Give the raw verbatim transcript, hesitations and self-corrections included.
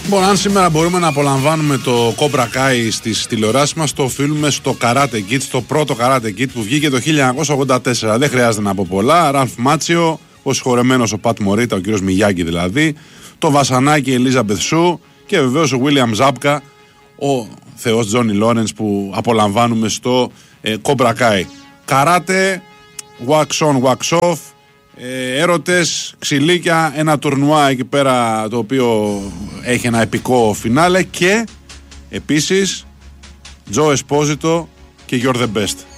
Λοιπόν, αν σήμερα μπορούμε να απολαμβάνουμε το Cobra Kai στις τηλεοράσεις μας, το οφείλουμε στο Karate Kid, στο πρώτο Karate Kid που βγήκε το χίλια εννιακόσια ογδόντα τέσσερα. Δεν χρειάζεται να πω πολλά. Ραλφ Μάτσιο, ο συγχωρεμένος ο Πατ Μωρίτα, ο κύριος Μιγιάκη δηλαδή, το Βασανάκι Ελίζαμπεθ Σου και βεβαίως ο Βίλιαμ Ζάπκα, ο θεός Τζόνι Λόρενς που απολαμβάνουμε στο ε, Cobra Kai. Καράτε, wax on, wax off, ε, έρωτες, ξυλίκια, ένα τουρνουά εκεί πέρα το οποίο έχει ένα επικό φινάλε και επίσης Τζο Εσπόζιτο και You're the Best.